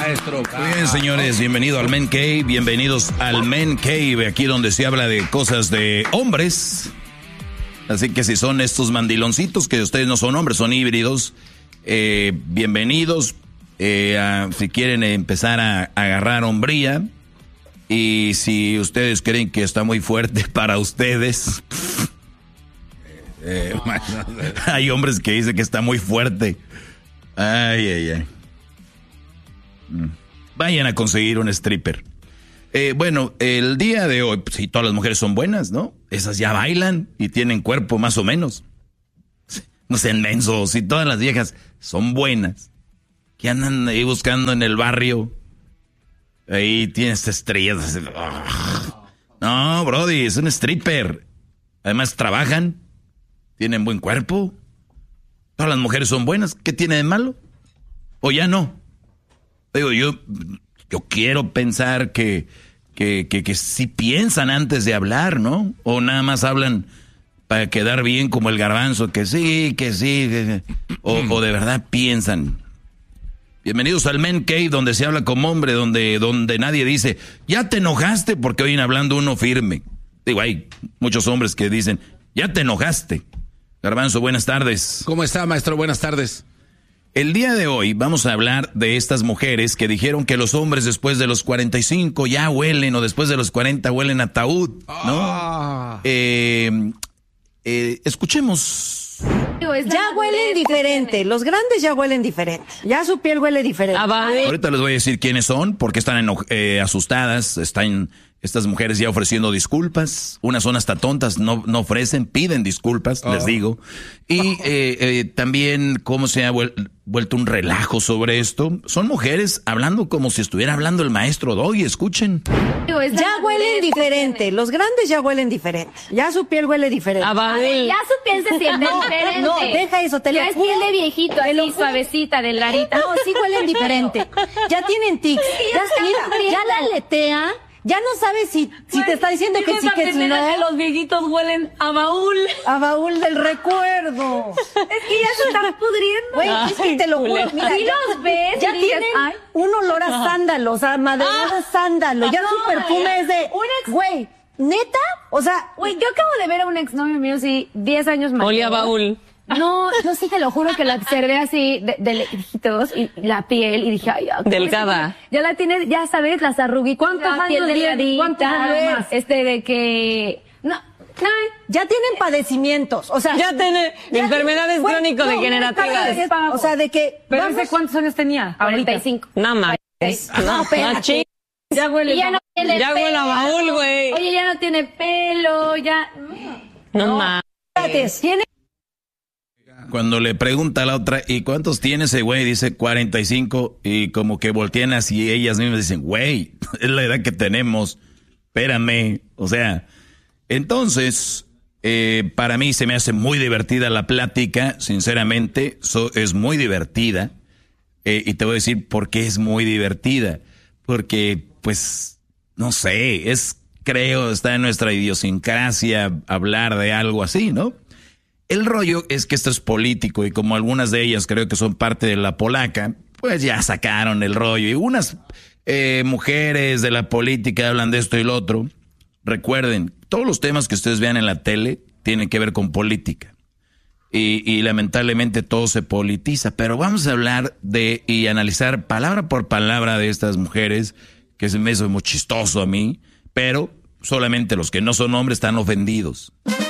maestro. Muy bien, señores, bienvenidos al Men Cave, bienvenidos al Men Cave, aquí donde se habla de cosas de hombres. Así que si son estos mandiloncitos, que ustedes no son hombres, son híbridos, bienvenidos. Si quieren empezar a agarrar hombría, y si ustedes creen que está muy fuerte para ustedes, hay hombres que dicen que está muy fuerte. Ay. Vayan a conseguir un stripper. Bueno, el día de hoy, si todas las mujeres son buenas, ¿no? Esas ya bailan y tienen cuerpo más o menos. No sean mensos, si todas las viejas son buenas, que andan ahí buscando en el barrio, ahí tienes estrellas. No, brody, es un stripper. Además trabajan, tienen buen cuerpo. Todas las mujeres son buenas, ¿qué tiene de malo? ¿O ya no? Digo, yo quiero pensar que sí piensan antes de hablar, ¿no? O nada más hablan para quedar bien como el garbanzo, que sí. O de verdad piensan. Bienvenidos al Men Cave, donde se habla como hombre, donde nadie dice, ya te enojaste, porque oyen hablando uno firme. Digo, hay muchos hombres que dicen, ya te enojaste. Garbanzo, buenas tardes. ¿Cómo está, maestro? Buenas tardes. El día de hoy vamos a hablar de estas mujeres que dijeron que los hombres después de los 45 ya huelen, o después de los 40 huelen a ataúd, ¿no? Escuchemos. Ya huelen diferente, los grandes ya huelen diferente, ya su piel huele diferente. Ahorita les voy a decir quiénes son, porque están asustadas, están estas mujeres ya ofreciendo disculpas, unas son hasta tontas, no ofrecen, piden disculpas, les digo. Y también cómo se ha vuelto un relajo sobre esto. Son mujeres hablando como si estuviera hablando el maestro Doggy, escuchen. Ya huelen diferente, los grandes ya huelen diferente, ya su piel huele diferente. Ya su piel se siente diferente. No, deja eso, te lo ya es piel de viejito, así suavecita, delgadita. No, sí huelen diferente. Ya tienen tics. Ya la aletea. Ya no sabes si te está diciendo que sí, que sí, no. Que los viejitos huelen a baúl. A baúl del recuerdo. Es que ya se están pudriendo. Güey, es que te lo juro. Mira, si los ves, ya tienen un olor a sándalo, o sea, madera de sándalo. Ya su perfume es de... Güey, ¿neta? O sea... Güey, yo acabo de ver a un exnovio mío, sí, 10 años más. Olía a baúl. No, yo sí te lo juro que la observé así de lejitos y la piel y dije, ay, delgada. Ya la tienes, ya sabes, las arruguitas. ¿Cuántos años tiene? ¿Cuántos años? De que no, ya tienen padecimientos, o sea, ya tiene enfermedades crónico-degenerativas. O sea, de que pero ¿cuántos años tenía? 45. Nada más. No, ya huele. Ya no tiene ya huele a baúl, güey. Oye, ya no tiene pelo, ya. No más. Tiene. Cuando le pregunta a la otra, ¿y cuántos tiene ese güey? Dice 45, y como que voltean así, ellas mismas dicen, güey, es la edad que tenemos, espérame. O sea, entonces, para mí se me hace muy divertida la plática, sinceramente, es muy divertida, y te voy a decir por qué es muy divertida, porque, pues, no sé, creo, está en nuestra idiosincrasia hablar de algo así, ¿no? El rollo es que esto es político, y como algunas de ellas creo que son parte de la polaca, pues ya sacaron el rollo. Y unas mujeres de la política hablan de esto y lo otro. Recuerden, todos los temas que ustedes vean en la tele tienen que ver con política. Y lamentablemente todo se politiza. Pero vamos a hablar y analizar palabra por palabra de estas mujeres, que se me hizo muy chistoso a mí, pero solamente los que no son hombres están ofendidos.